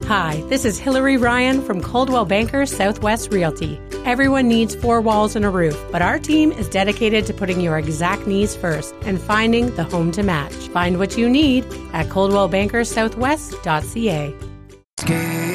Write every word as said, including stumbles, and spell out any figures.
Hi, this is Hillary Ryan from Coldwell Banker Southwest Realty. Everyone needs four walls and a roof, but our team is dedicated to putting your exact needs first and finding the home to match. Find what you need at coldwell banker southwest dot c a.